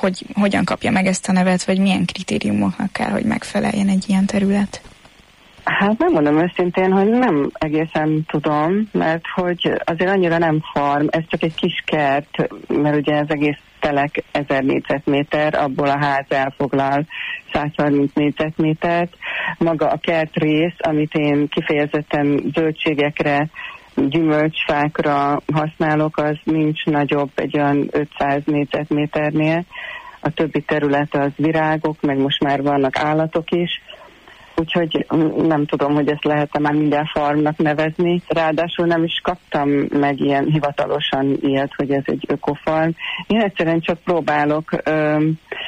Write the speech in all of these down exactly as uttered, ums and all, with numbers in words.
hogy hogyan kapja meg ezt a nevet, vagy milyen kritériumoknak kell, hogy megfeleljen egy ilyen terület? Hát nem mondom őszintén, hogy nem egészen tudom, mert hogy azért annyira nem farm, ez csak egy kis kert, mert ugye ez egész telek ezer négyzetméter, abból a ház elfoglal százharminc négyzetmétert. Maga a kertrész, amit én kifejezetten zöldségekre, gyümölcsfákra használok, az nincs nagyobb egy olyan ötszáz négyzetméternél. A többi terület az virágok, meg most már vannak állatok is. Úgyhogy nem tudom, hogy ezt lehet-e már minden farmnak nevezni. Ráadásul nem is kaptam meg ilyen hivatalosan ilyet, hogy ez egy ökofarm. Én egyszerűen csak próbálok ö,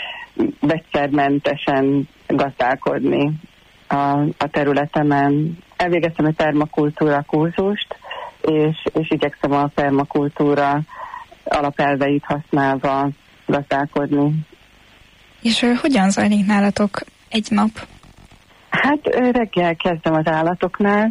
vegyszermentesen gazdálkodni a, a területemen. Elvégeztem egy permakultúra kurzust, és, és igyekszem a permakultúra alapelveit használva gazdálkodni. És uh, hogyan zajlik nálatok egy nap? Hát reggel kezdem az állatoknál,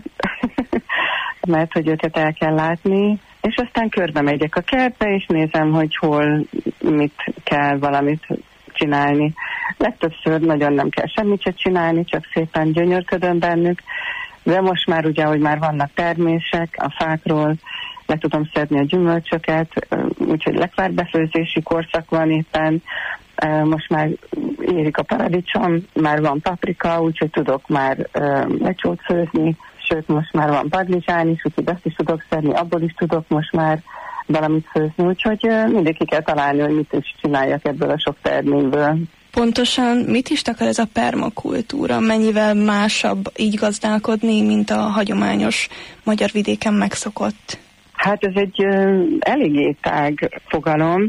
mert hogy őket el kell látni, és aztán körbe megyek a kertbe, és nézem, hogy hol mit kell valamit csinálni. Legtöbbször nagyon nem kell semmit se csinálni, csak szépen gyönyörködöm bennük, de most már ugye, hogy már vannak termések a fákról, le tudom szedni a gyümölcsöket, úgyhogy lekvárbefőzési korszak van éppen. Most már érik a paradicsom, már van paprika, úgyhogy tudok már lecsót főzni, sőt most már van padlizsán is, úgyhogy azt is tudok szedni, abból is tudok most már valamit főzni, úgyhogy mindig ki kell találni, hogy mit is csináljak ebből a sok terményből. Pontosan mit is akar ez a permakultúra? Mennyivel másabb így gazdálkodni, mint a hagyományos magyar vidéken megszokott? Hát ez egy uh, eléggé tág fogalom.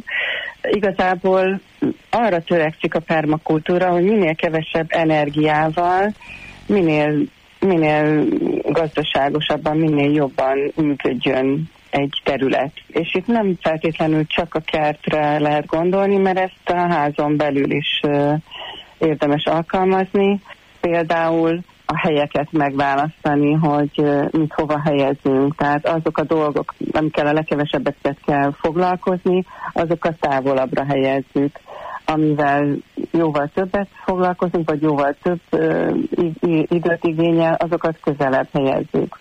Igazából arra törekszik a permakultúra, hogy minél kevesebb energiával, minél, minél gazdaságosabban, minél jobban működjön egy terület. És itt nem feltétlenül csak a kertre lehet gondolni, mert ezt a házon belül is uh, érdemes alkalmazni. Például a helyeket megválasztani, hogy uh, mit hova helyezünk. Tehát azok a dolgok, amikkel a legkevesebbet kell foglalkozni, azokat távolabbra helyezzük. Amivel jóval többet foglalkozunk, vagy jóval több uh, időt igényel, azokat közelebb helyezzük.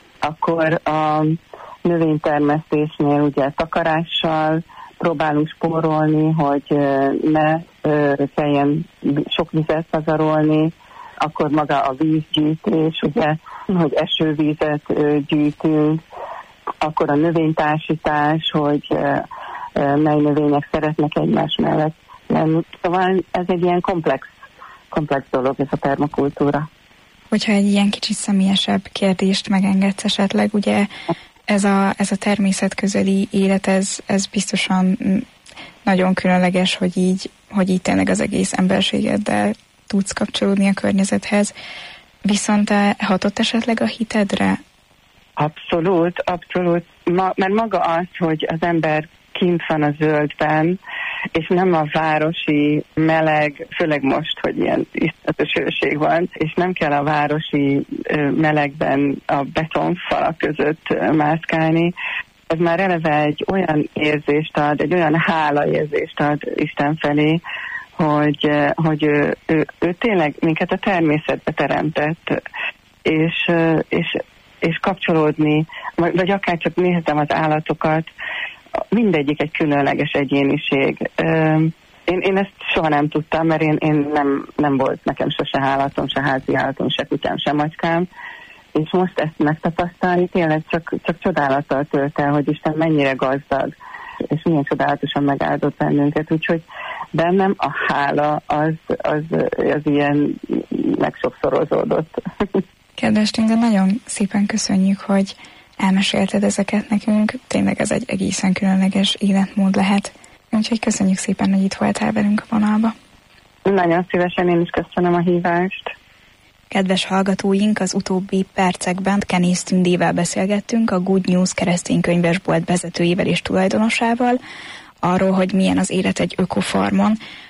Akkor a növénytermesztésnél ugye takarással próbálunk spórolni, hogy ne kelljen sok vizet pazarolni, akkor maga a vízgyűjtés, ugye, hogy esővízet gyűjtünk, akkor a növénytársítás, hogy mely növények szeretnek egymás mellett lenni. Szóval ez egy ilyen komplex, komplex dolog, ez a permakultúra. Hogyha egy ilyen kicsit személyesebb kérdést megengedsz esetleg, ugye ez a, ez a természetközeli élet, ez, ez biztosan nagyon különleges, hogy így, hogy így tényleg az egész emberségeddel tudsz kapcsolódni a környezethez. Viszont hatott esetleg a hitedre? Abszolút, abszolút. Ma, mert maga az, hogy az ember kint van a zöldben, és nem a városi meleg, főleg most, hogy ilyen iszonyatos hőség van, és nem kell a városi melegben a betonfalak között mászkálni. Ez már eleve egy olyan érzést ad, egy olyan hálaérzést ad Isten felé, hogy, hogy ő, ő, ő tényleg minket a természetbe teremtett, és, és, és kapcsolódni, vagy akár csak néztem az állatokat, mindegyik egy különleges egyéniség. Én, én ezt soha nem tudtam, mert én, én nem, nem volt nekem sose állatom, se házi állatom, se kutyám, se macskám, és most ezt megtapasztalni tényleg csak, csak csodálattal tölt el, hogy Isten mennyire gazdag, és milyen csodálatosan megáldott bennünket, úgyhogy bennem a hála az, az, az ilyen megsokszorozódott. Kedves Tinga, nagyon szépen köszönjük, hogy elmesélted ezeket nekünk. Tényleg ez egy egészen különleges életmód lehet. Úgyhogy köszönjük szépen, hogy itt voltál velünk a vonalba. Nagyon szívesen, én is köszönöm a hívást. Kedves hallgatóink, az utóbbi percekben Kenész Tündével beszélgettünk, a Good News keresztény könyvesbolt vezetőjével és tulajdonosával, arról, hogy milyen az élet egy ökofarmon,